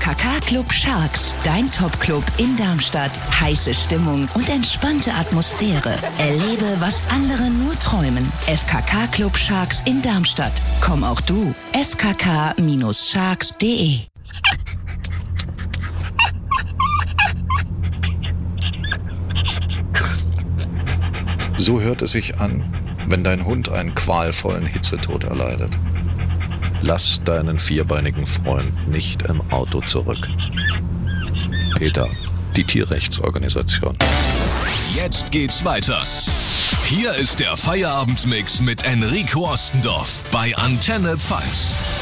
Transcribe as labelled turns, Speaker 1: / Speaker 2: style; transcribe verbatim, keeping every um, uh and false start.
Speaker 1: K K Club Sharks, dein Top-Club in Darmstadt. Heiße Stimmung und entspannte Atmosphäre. Erlebe, was andere nur träumen. F K K Club Sharks in Darmstadt. Komm auch du. f k k sharks punkt d e
Speaker 2: So hört es sich an, wenn dein Hund einen qualvollen Hitzetod erleidet. Lass deinen vierbeinigen Freund nicht im Auto zurück. PETA, die Tierrechtsorganisation.
Speaker 3: Jetzt geht's weiter. Hier ist der Feierabendmix mit Enrico Ostendorf bei Antenne Pfalz.